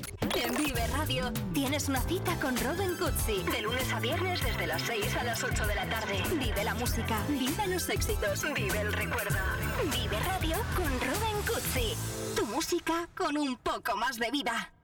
En Vive Radio tienes una cita con Robin Cutsi. De lunes a viernes desde las 6 a las 8 de la tarde. Vive la música, vive los éxitos, vive el recuerdo. Vive Radio con Robin Cutsi. Tu música con un poco más de vida.